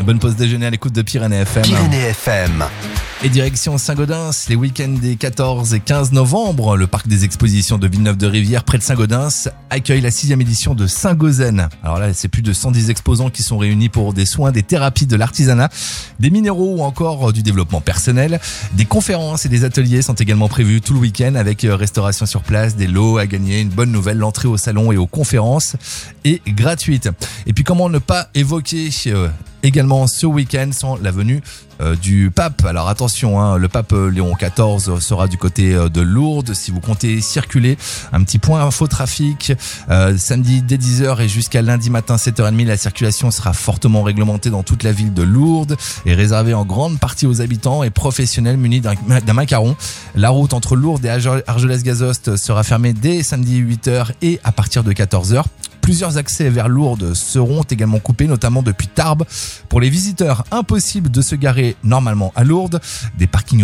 Bonne pause déjeuner à l'écoute de Pyrénées FM. Pyrénées FM. Et direction Saint-Gaudens, les week-ends des 14 et 15 novembre, le parc des expositions de Villeneuve-de-Rivière près de Saint-Gaudens accueille la 6e édition de Saint-Gozen. Alors là, c'est plus de 110 exposants qui sont réunis pour des soins, des thérapies, de l'artisanat, des minéraux ou encore du développement personnel. Des conférences et des ateliers sont également prévus tout le week-end avec restauration sur place, des lots à gagner. Une bonne nouvelle, l'entrée au salon et aux conférences est gratuite. Et puis comment ne pas évoquer également ce week-end sans la venue du pape. Alors attention, le pape Léon XIV sera du côté de Lourdes. Si vous comptez circuler, un petit point info trafic. Samedi dès 10h et jusqu'à lundi matin 7h30, la circulation sera fortement réglementée dans toute la ville de Lourdes et réservée en grande partie aux habitants et professionnels munis d'un macaron. La route entre Lourdes et Argelès-Gazost sera fermée dès samedi 8h et à partir de 14h. Plusieurs accès vers Lourdes seront également coupés, notamment depuis Tarbes. Pour les visiteurs, impossible de se garer normalement à Lourdes. Des parkings